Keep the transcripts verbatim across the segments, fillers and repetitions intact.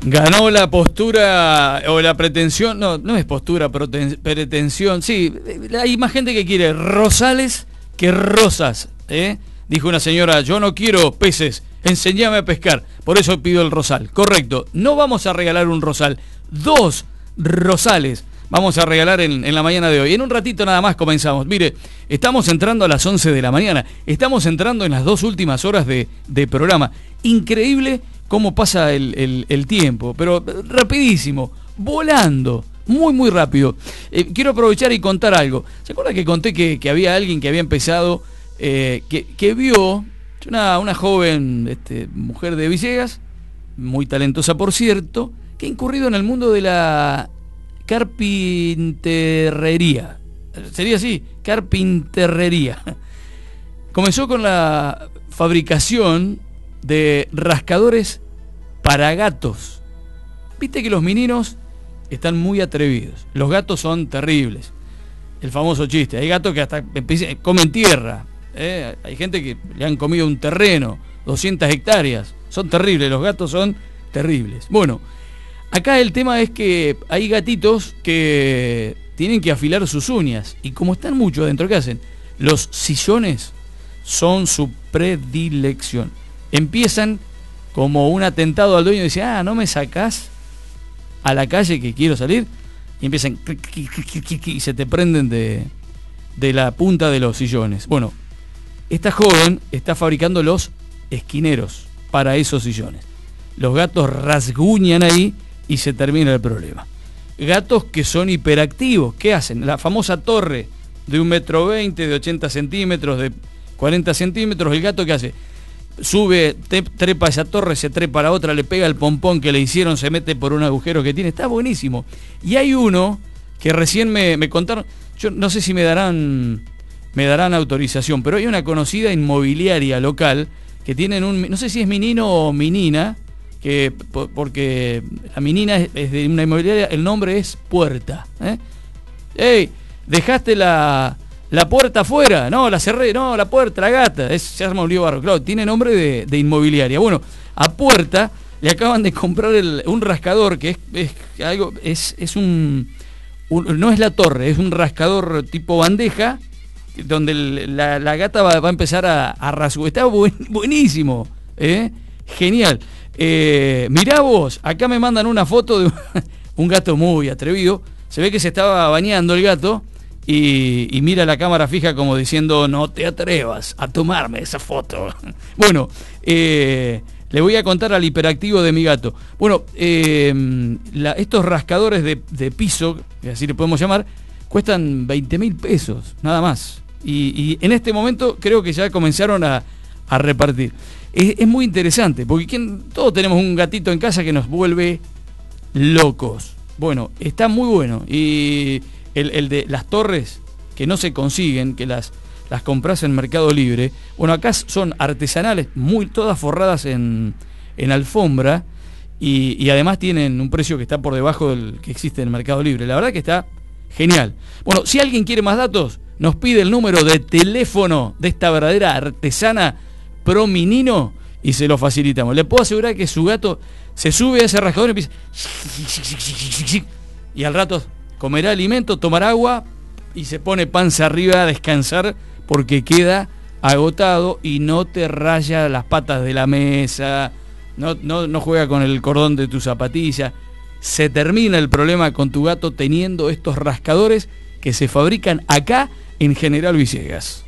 Ganó la postura o la pretensión, no, no es postura, proten, pretensión, sí, hay más gente que quiere rosales que rosas, ¿eh? Dijo una señora, yo no quiero peces, enséñame a pescar, por eso pido el rosal. Correcto, no vamos a regalar un rosal, dos rosales vamos a regalar en, en la mañana de hoy. En un ratito nada más comenzamos. Mire, estamos entrando a las once de la mañana, estamos entrando en las dos últimas horas de, de programa. Increíble cómo pasa el, el, el tiempo, pero rapidísimo, volando, muy muy rápido. Eh, quiero aprovechar y contar algo. ¿Se acuerda que conté que, que había alguien que había empezado, eh, que, que vio una, una joven este, mujer de Villegas, muy talentosa por cierto, que ha incurrido en el mundo de la carpintería? Sería así, carpintería. Comenzó con la fabricación de rascadores para gatos. Viste que los meninos están muy atrevidos. Los gatos son terribles. El famoso chiste. Hay gatos que hasta comen tierra. ¿eh? Hay gente que le han comido un terreno, doscientas hectáreas. Son terribles. Los gatos son terribles. Bueno, acá el tema es que hay gatitos que tienen que afilar sus uñas. Y como están mucho adentro, ¿qué hacen? Los sillones son su predilección. Empiezan como un atentado al dueño y dicen, ah, ¿no me sacás a la calle que quiero salir? Y empiezan y se te prenden de, de la punta de los sillones. Bueno, esta joven está fabricando los esquineros para esos sillones. Los gatos rasguñan ahí y se termina el problema. Gatos que son hiperactivos, ¿qué hacen? La famosa torre de un metro veinte, de ochenta centímetros, de cuarenta centímetros, el gato ¿qué hace? Sube, te, trepa esa torre, se trepa a la otra, le pega el pompón que le hicieron, se mete por un agujero que tiene, está buenísimo. Y hay uno que recién me, me contaron, yo no sé si me darán me darán autorización, pero hay una conocida inmobiliaria local que tienen un, no sé si es menino o menina, que porque la menina es, es de una inmobiliaria, el nombre es Puerta. ¿eh? ¡Ey! Dejaste la... La puerta afuera, no, la cerré, no, la puerta, la gata, es, se arma un lío barro, claro, tiene nombre de, de inmobiliaria. Bueno, a Puerta le acaban de comprar el, un rascador que es, es algo, es, es un, un, no es la torre, es un rascador tipo bandeja, donde el, la, la gata va, va a empezar a, a rasgar. Está buen, buenísimo, ¿eh? Genial. Eh, mirá vos, acá me mandan una foto de un, un gato muy atrevido, se ve que se estaba bañando el gato. Y, y mira la cámara fija como diciendo, no te atrevas a tomarme esa foto. Bueno, eh, le voy a contar al hiperactivo de mi gato. Bueno, eh, la, estos rascadores de, de piso, así le podemos llamar, cuestan veinte mil pesos, nada más. Y, y en este momento creo que ya comenzaron a, a repartir. Es, es muy interesante, porque ¿quién? Todos tenemos un gatito en casa que nos vuelve locos. Bueno, está muy bueno. Y... El, el de las torres que no se consiguen, que las, las compras en Mercado Libre, bueno, acá son artesanales, muy todas forradas en, en alfombra, y, y además tienen un precio que está por debajo del que existe en Mercado Libre. La verdad que está genial. Bueno, si alguien quiere más datos, nos pide el número de teléfono de esta verdadera artesana pro menino y se lo facilitamos. Le puedo asegurar que su gato se sube a ese rascador y empieza... y al rato... comerá alimento, tomará agua y se pone panza arriba a descansar porque queda agotado y no te raya las patas de la mesa, no, no, no juega con el cordón de tu zapatilla. Se termina el problema con tu gato teniendo estos rascadores que se fabrican acá en General Villegas.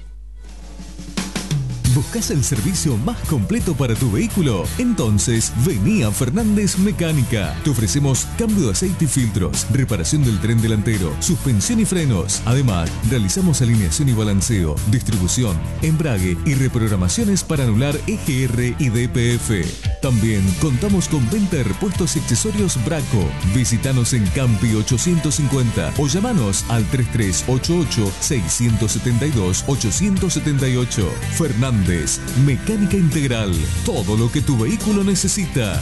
¿Buscas el servicio más completo para tu vehículo? Entonces, vení a Fernández Mecánica. Te ofrecemos cambio de aceite y filtros, reparación del tren delantero, suspensión y frenos. Además, realizamos alineación y balanceo, distribución, embrague y reprogramaciones para anular E G R y D P F. También contamos con venta de repuestos y accesorios Braco. Visítanos en Campi ochocientos cincuenta o llamanos al tres tres ocho ocho, seis siete dos, ocho siete ocho. Fernández Mecánica Integral, todo lo que tu vehículo necesita.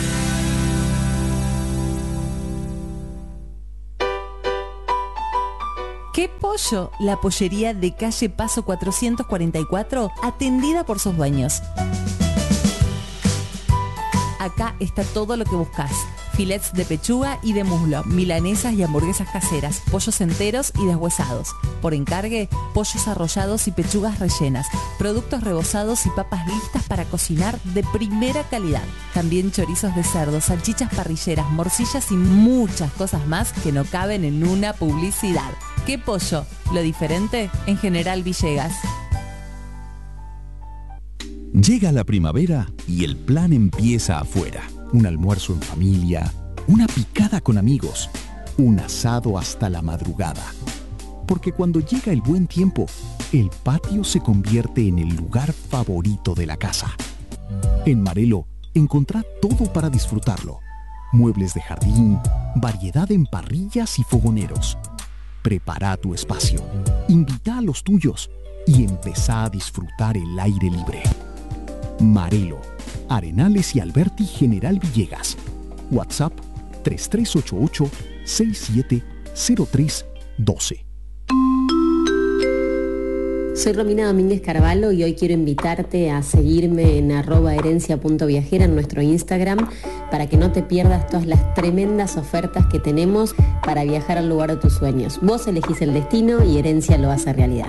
¿Qué pollo? La pollería de calle Paso cuatrocientos cuarenta y cuatro, atendida por sus dueños. Acá está todo lo que buscas. filets de pechuga y de muslo, milanesas y hamburguesas caseras, pollos enteros y deshuesados. Por encargue, pollos arrollados y pechugas rellenas, productos rebozados y papas listas para cocinar de primera calidad. También chorizos de cerdo, salchichas parrilleras, morcillas y muchas cosas más que no caben en una publicidad. ¿Qué pollo? Lo diferente en General Villegas. Llega la primavera y el plan empieza afuera. Un almuerzo en familia, una picada con amigos, un asado hasta la madrugada. Porque cuando llega el buen tiempo, el patio se convierte en el lugar favorito de la casa. En Marelo, encontrá todo para disfrutarlo. Muebles de jardín, variedad en parrillas y fogoneros. Prepara tu espacio, invita a los tuyos y empezá a disfrutar el aire libre. Marelo, Arenales y Alberti, General Villegas. WhatsApp tres tres ocho ocho, seis siete cero tres uno dos. Soy Romina Domínguez Carvalho y hoy quiero invitarte a seguirme en arroba herencia punto viajera en nuestro Instagram para que no te pierdas todas las tremendas ofertas que tenemos para viajar al lugar de tus sueños. Vos elegís el destino y Herencia lo hace realidad.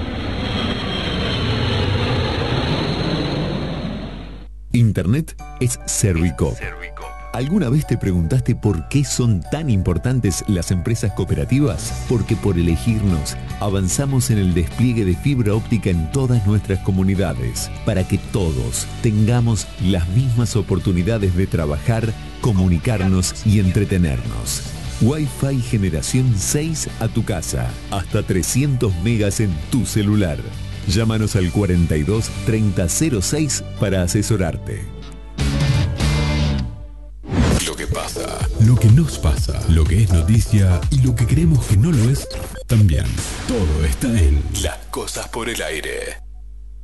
Internet es Servicop. ¿Alguna vez te preguntaste por qué son tan importantes las empresas cooperativas? Porque por elegirnos, avanzamos en el despliegue de fibra óptica en todas nuestras comunidades, para que todos tengamos las mismas oportunidades de trabajar, comunicarnos y entretenernos. Wi-Fi generación seis a tu casa, hasta trescientos megas en tu celular. Llámanos al cuarenta y dos, treinta cero seis para asesorarte. Lo que pasa, lo que nos pasa, lo que es noticia y lo que creemos que no lo es también. Todo está en Las Cosas por el Aire.